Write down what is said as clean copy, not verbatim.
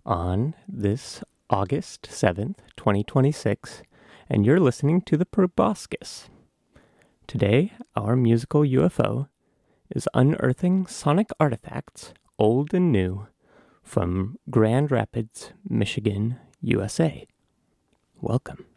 on this August 7th, 2026, and you're listening to the Proboscis. Today, our musical UFO is unearthing sonic artifacts, old and new, from Grand Rapids, Michigan, USA. Welcome.